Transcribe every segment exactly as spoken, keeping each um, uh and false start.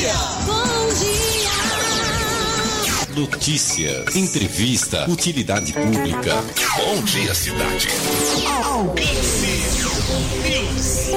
dia. Bom dia. Notícias, entrevista, utilidade pública. Bom dia, cidade. Alcance News.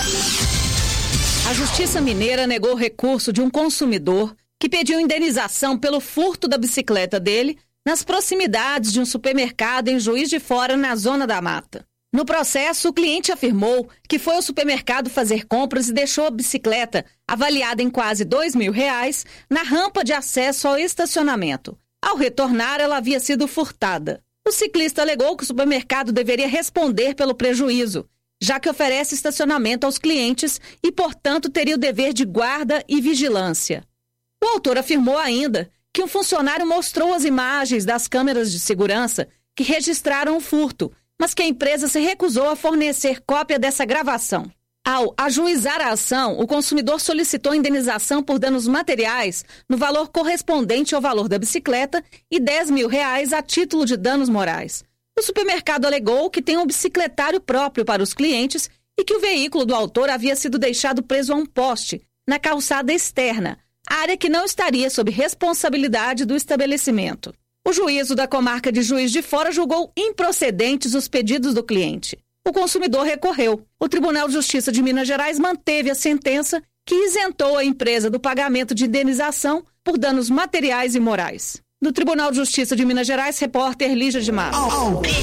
A Justiça Mineira negou o recurso de um consumidor que pediu indenização pelo furto da bicicleta dele nas proximidades de um supermercado em Juiz de Fora, na Zona da Mata. No processo, o cliente afirmou que foi ao supermercado fazer compras e deixou a bicicleta, avaliada em quase dois mil reais, na rampa de acesso ao estacionamento. Ao retornar, ela havia sido furtada. O ciclista alegou que o supermercado deveria responder pelo prejuízo, já que oferece estacionamento aos clientes e, portanto, teria o dever de guarda e vigilância. O autor afirmou ainda que um funcionário mostrou as imagens das câmeras de segurança que registraram o furto, mas que a empresa se recusou a fornecer cópia dessa gravação. Ao ajuizar a ação, o consumidor solicitou indenização por danos materiais no valor correspondente ao valor da bicicleta e dez mil reais a título de danos morais. O supermercado alegou que tem um bicicletário próprio para os clientes e que o veículo do autor havia sido deixado preso a um poste, na calçada externa, área que não estaria sob responsabilidade do estabelecimento. O juízo da comarca de Juiz de Fora julgou improcedentes os pedidos do cliente. O consumidor recorreu. O Tribunal de Justiça de Minas Gerais manteve a sentença que isentou a empresa do pagamento de indenização por danos materiais e morais. Do Tribunal de Justiça de Minas Gerais, repórter Lígia de Matos.